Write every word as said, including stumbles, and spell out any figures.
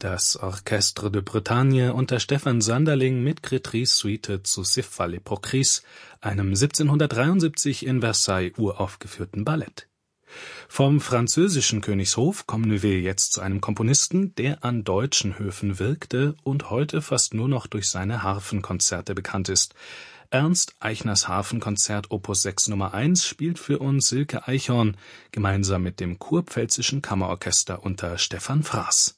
Das Orchestre de Bretagne unter Stefan Sanderling mit Crétry's Suite zu Cephale l'Hypocrite, einem siebzehnhundertdreiundsiebzig in Versailles uraufgeführten Ballett. Vom französischen Königshof kommen wir jetzt zu einem Komponisten, der an deutschen Höfen wirkte und heute fast nur noch durch seine Harfenkonzerte bekannt ist. Ernst Eichners Harfenkonzert Opus sechs Nummer eins spielt für uns Silke Eichhorn gemeinsam mit dem Kurpfälzischen Kammerorchester unter Stefan Fraß.